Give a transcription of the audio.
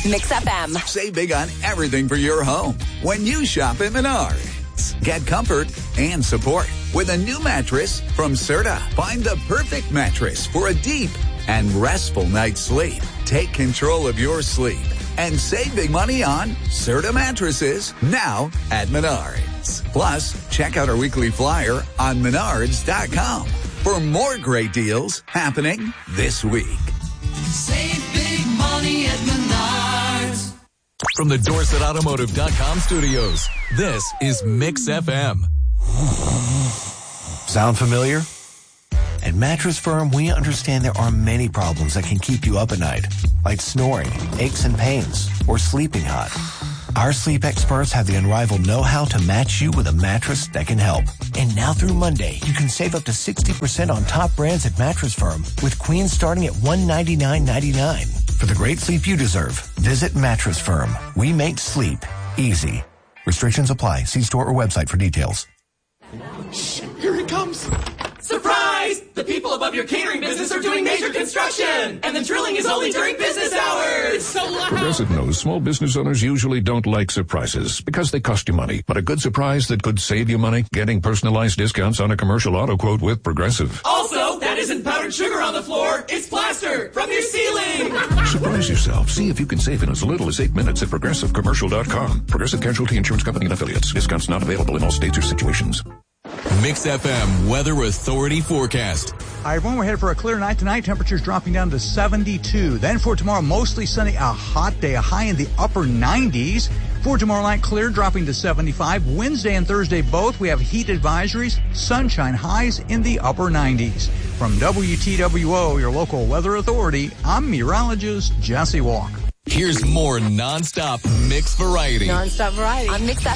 Mix FM. Save big on everything for your home when you shop at Menards. Get comfort and support with a new mattress from Serta. Find the perfect mattress for a deep and restful night's sleep. Take control of your sleep and save big money on Serta mattresses now at Menards. Plus, check out our weekly flyer on Menards.com for more great deals happening this week. Save big money at Menards. From the DorsetAutomotive.com studios, this is Mix FM. Sound familiar? At Mattress Firm, we understand there are many problems that can keep you up at night, like snoring, aches and pains, or sleeping hot. Our sleep experts have the unrivaled know-how to match you with a mattress that can help. And now through Monday, you can save up to 60% on top brands at Mattress Firm, with queens starting at $199.99. For the great sleep you deserve, visit Mattress Firm. We make sleep easy. Restrictions apply. See store or website for details. Shh, here it comes. Surprise! The people above your catering business are doing major construction, and the drilling is only during business hours. It's so loud. Progressive knows small business owners usually don't like surprises because they cost you money. But a good surprise that could save you money? Getting personalized discounts on a commercial auto quote with Progressive. Also, that isn't powdered sugar on the floor. It's plaster from your ceiling. Surprise yourself. See if you can save in as little as 8 minutes at ProgressiveCommercial.com. Progressive Casualty Insurance Company and Affiliates. Discounts not available in all states or situations. Mix FM Weather Authority forecast. Hi, everyone. We're headed for a clear night tonight. Temperatures dropping down to 72. Then for tomorrow, mostly sunny, a hot day, a high in the upper 90s. For tomorrow night, clear, dropping to 75. Wednesday and Thursday, both, we have heat advisories, sunshine, highs in the upper 90s. From WTWO, your local weather authority, I'm meteorologist Jesse Walker. Here's more nonstop mix variety. Nonstop variety on Mix FM.